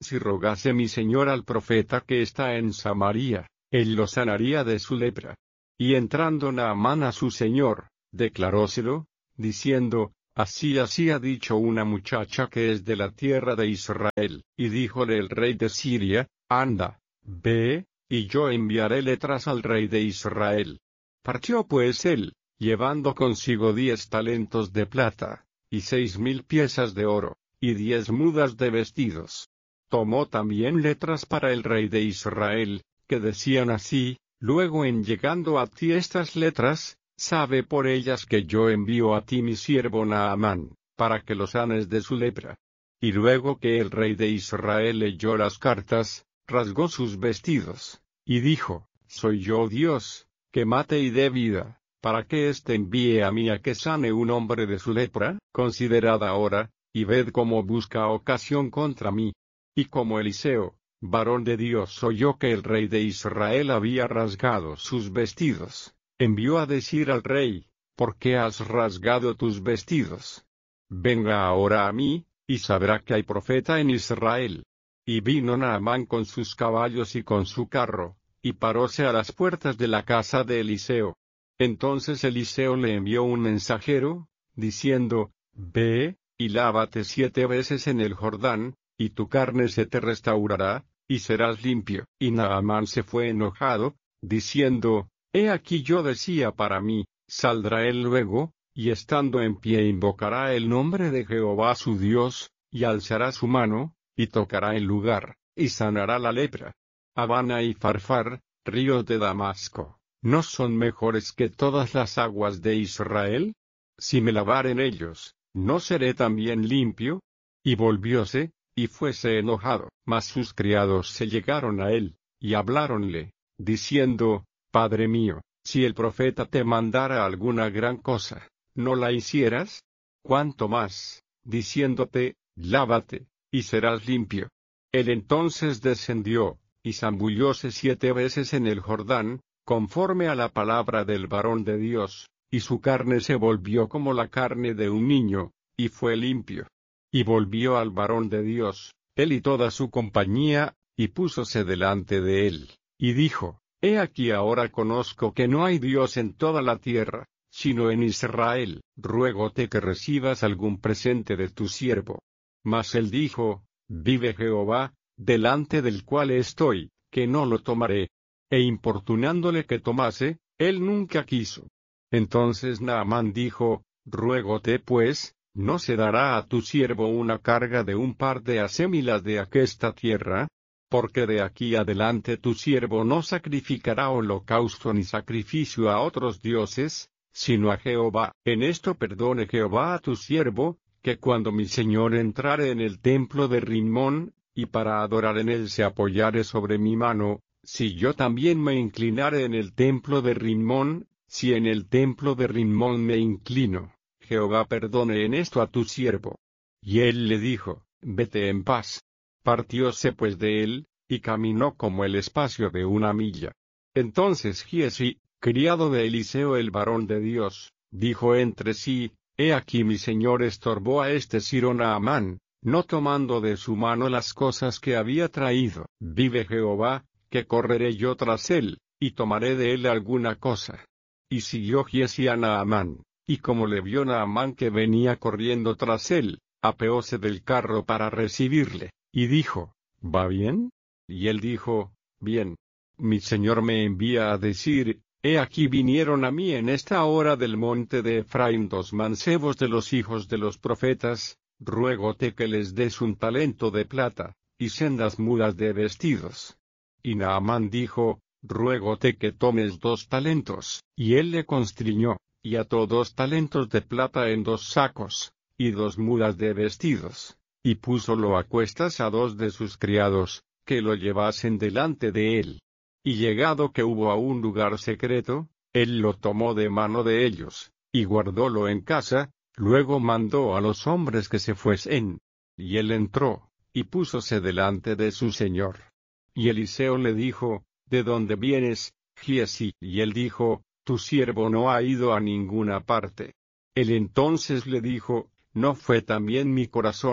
si rogase mi señor al profeta que está en Samaria, él lo sanaría de su lepra. Y entrando Naamán a su señor, declaróselo, diciendo, así así ha dicho una muchacha que es de la tierra de Israel. Y díjole el rey de Siria, anda, ve, y yo enviaré letras al rey de Israel. Partió pues él, llevando consigo diez talentos de plata, y seis mil piezas de oro, y diez mudas de vestidos. Tomó también letras para el rey de Israel, que decían así, luego en llegando a ti estas letras, sabe por ellas que yo envío a ti mi siervo Naamán, para que lo sanes de su lepra. Y luego que el rey de Israel leyó las cartas, rasgó sus vestidos, y dijo, soy yo Dios, que mate y dé vida, para que éste envíe a mí a que sane un hombre de su lepra. Considerad ahora, y ved cómo busca ocasión contra mí. Y como Eliseo, varón de Dios, oyó que el rey de Israel había rasgado sus vestidos, envió a decir al rey, ¿por qué has rasgado tus vestidos? Venga ahora a mí, y sabrá que hay profeta en Israel. Y vino Naamán con sus caballos y con su carro, y paróse a las puertas de la casa de Eliseo. Entonces Eliseo le envió un mensajero, diciendo, ve, y lávate siete veces en el Jordán, y tu carne se te restaurará, y serás limpio. Y Naamán se fue enojado, diciendo, he aquí yo decía para mí, saldrá él luego, y estando en pie invocará el nombre de Jehová su Dios, y alzará su mano, y tocará el lugar, y sanará la lepra. Habana y Farfar, ríos de Damasco, ¿no son mejores que todas las aguas de Israel? Si me lavar en ellos, ¿no seré también limpio? Y volvióse, y fuese enojado. Mas sus criados se llegaron a él, y habláronle, diciendo, Padre mío, si el profeta te mandara alguna gran cosa, ¿no la hicieras? ¿Cuánto más, diciéndote, lávate, y serás limpio? Él entonces descendió, y zambullóse siete veces en el Jordán, conforme a la palabra del varón de Dios, y su carne se volvió como la carne de un niño, y fue limpio. Y volvió al varón de Dios, él y toda su compañía, y púsose delante de él, y dijo, he aquí ahora conozco que no hay Dios en toda la tierra, sino en Israel. Ruégote que recibas algún presente de tu siervo. Mas él dijo, vive Jehová, delante del cual estoy, que no lo tomaré. E importunándole que tomase, él nunca quiso. Entonces Naamán dijo, ruégote pues, ¿no se dará a tu siervo una carga de un par de acémilas de aquesta tierra? Porque de aquí adelante tu siervo no sacrificará holocausto ni sacrificio a otros dioses, sino a Jehová. En esto perdone Jehová a tu siervo, que cuando mi señor entrare en el templo de Rimón, y para adorar en él se apoyare sobre mi mano, si yo también me inclinare en el templo de Rimón, si en el templo de Rimón me inclino, Jehová perdone en esto a tu siervo. Y él le dijo, vete en paz. Partióse pues de él, y caminó como el espacio de una milla. Entonces Giezi, criado de Eliseo el varón de Dios, dijo entre sí, he aquí mi señor estorbó a este Siro Naamán, no tomando de su mano las cosas que había traído. Vive Jehová, que correré yo tras él, y tomaré de él alguna cosa. Y siguió Giezi a Naamán, y como le vio Naamán que venía corriendo tras él, apeóse del carro para recibirle, y dijo, ¿va bien? Y él dijo, bien. Mi señor me envía a decir, he aquí vinieron a mí en esta hora del monte de Efraín dos mancebos de los hijos de los profetas, ruégote que les des un talento de plata, y sendas mudas de vestidos. Y Naamán dijo, ruégote que tomes dos talentos. Y él le constriñó, y ató dos talentos de plata en dos sacos, y dos mudas de vestidos, y púsolo a cuestas a dos de sus criados, que lo llevasen delante de él. Y llegado que hubo a un lugar secreto, él lo tomó de mano de ellos, y guardólo en casa, luego mandó a los hombres que se fuesen. Y él entró, y púsose delante de su señor. Y Eliseo le dijo, ¿de dónde vienes, Giezi? Y él dijo, tu siervo no ha ido a ninguna parte. Él entonces le dijo, ¿no fue también mi corazón,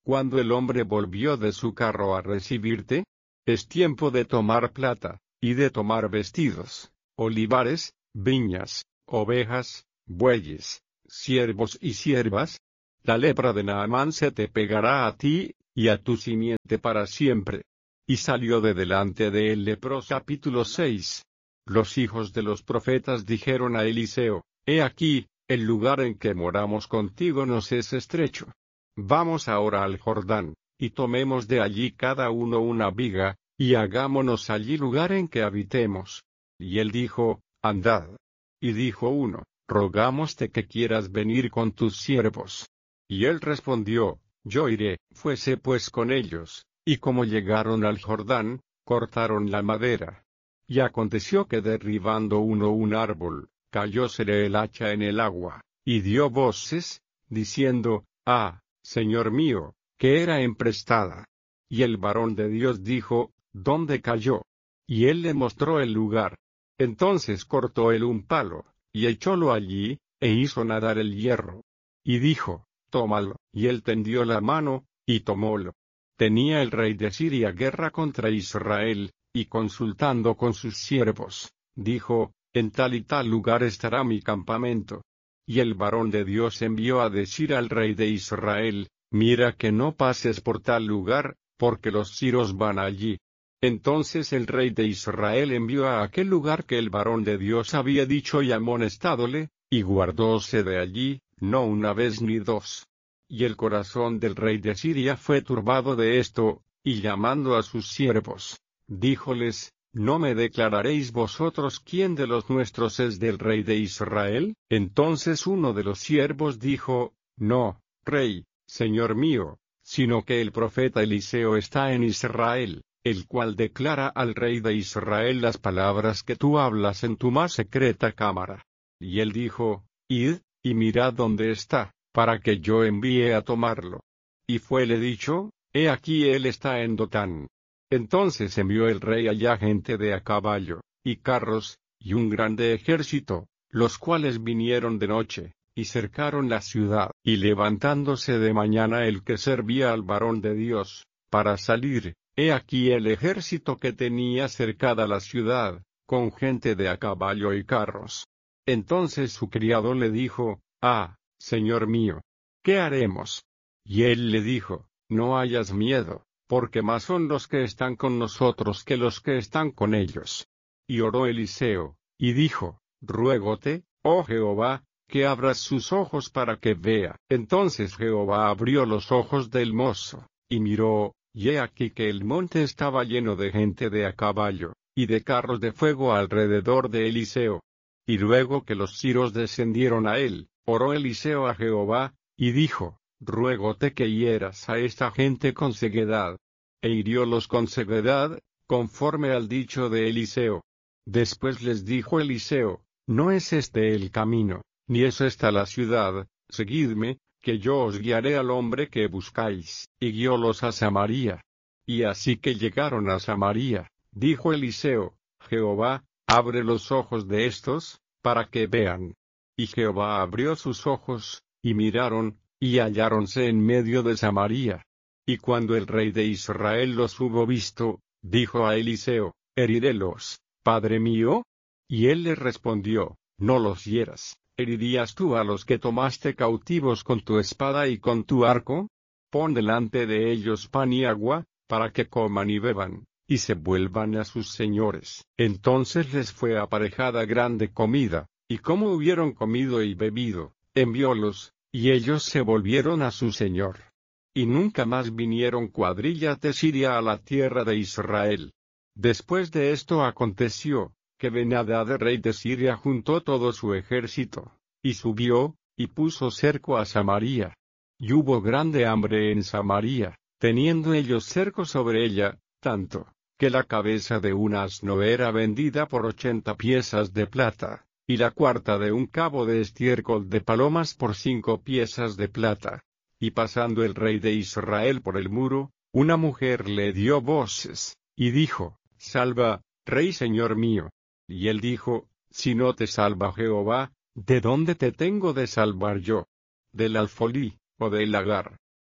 Cuando el hombre volvió de su carro a recibirte, es tiempo de tomar plata, y de tomar vestidos, olivares, viñas, ovejas, bueyes, siervos y siervas. La lepra de Naamán se te pegará a ti, y a tu simiente para siempre. Y salió de delante de él leproso. Capítulo seis. Los hijos de los profetas dijeron a Eliseo: He aquí, el lugar en que moramos contigo nos es estrecho. Vamos ahora al Jordán, y tomemos de allí cada uno una viga, y hagámonos allí lugar en que habitemos. Y él dijo: Andad. Y dijo uno: Rogámoste que quieras venir con tus siervos. Y él respondió: Yo iré. Fuese pues con ellos, y como llegaron al Jordán, cortaron la madera. Y aconteció que derribando uno un árbol, cayósele el hacha en el agua, y dio voces, diciendo: Ah, Señor mío, que era emprestada. Y el varón de Dios dijo: ¿Dónde cayó? Y él le mostró el lugar. Entonces cortó él un palo, y echólo allí, e hizo nadar el hierro. Y dijo: Tómalo. Y él tendió la mano, y tomólo. Tenía el rey de Siria guerra contra Israel, y consultando con sus siervos, dijo: En tal y tal lugar estará mi campamento. Y el varón de Dios envió a decir al rey de Israel: Mira que no pases por tal lugar, porque los siros van allí. Entonces el rey de Israel envió a aquel lugar que el varón de Dios había dicho y amonestádole, y guardóse de allí, no una vez ni dos. Y el corazón del rey de Siria fue turbado de esto, y llamando a sus siervos, díjoles: ¿No me declararéis vosotros quién de los nuestros es del rey de Israel? Entonces uno de los siervos dijo: No, rey, señor mío, sino que el profeta Eliseo está en Israel, el cual declara al rey de Israel las palabras que tú hablas en tu más secreta cámara. Y él dijo: Id, y mirad dónde está, para que yo envíe a tomarlo. Y fuele dicho: He aquí él está en Dotán. Entonces envió el rey allá gente de a caballo, y carros, y un grande ejército, los cuales vinieron de noche, y cercaron la ciudad. Y levantándose de mañana el que servía al varón de Dios, para salir, he aquí el ejército que tenía cercada la ciudad, con gente de a caballo y carros. Entonces su criado le dijo: Ah, señor mío, ¿qué haremos? Y él le dijo: No hayas miedo, porque más son los que están con nosotros que los que están con ellos. Y oró Eliseo, y dijo: Ruégote, oh Jehová, que abras sus ojos para que vea. Entonces Jehová abrió los ojos del mozo, y miró, y he aquí que el monte estaba lleno de gente de a caballo, y de carros de fuego alrededor de Eliseo. Y luego que los siros descendieron a él, oró Eliseo a Jehová, y dijo: Ruégote que hieras a esta gente con ceguedad. E hiriólos con ceguedad, conforme al dicho de Eliseo. Después les dijo Eliseo: No es este el camino, ni es esta la ciudad, seguidme, que yo os guiaré al hombre que buscáis. Y guiólos a Samaria. Y así que llegaron a Samaria, dijo Eliseo: Jehová, abre los ojos de estos, para que vean. Y Jehová abrió sus ojos, y miraron, y halláronse en medio de Samaria. Y cuando el rey de Israel los hubo visto, dijo a Eliseo: ¿Herirélos, padre mío? Y él le respondió: No los hieras. ¿Herirías tú a los que tomaste cautivos con tu espada y con tu arco? Pon delante de ellos pan y agua, para que coman y beban, y se vuelvan a sus señores. Entonces les fue aparejada grande comida, y como hubieron comido y bebido, enviólos, y ellos se volvieron a su señor. Y nunca más vinieron cuadrillas de Siria a la tierra de Israel. Después de esto aconteció, que Ben-Hadad rey de Siria juntó todo su ejército, y subió, y puso cerco a Samaria. Y hubo grande hambre en Samaria, teniendo ellos cerco sobre ella, tanto, que la cabeza de un asno era vendida por ochenta piezas de plata, y la cuarta de un cabo de estiércol de palomas por cinco piezas de plata. Y pasando el rey de Israel por el muro, una mujer le dio voces, y dijo: Salva, rey señor mío. Y él dijo: Si no te salva Jehová, ¿de dónde te tengo de salvar yo? ¿Del alfolí, o del lagar?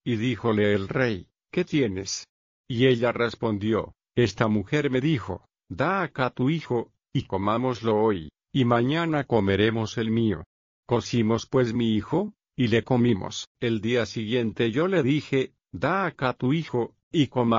Y díjole el rey, ¿qué tienes? Y ella respondió, esta mujer me dijo, da acá tu hijo, y comámoslo hoy, y mañana comeremos el mío. Cocimos pues mi hijo, y le comimos. El día siguiente yo le dije, da acá tu hijo, y comamos.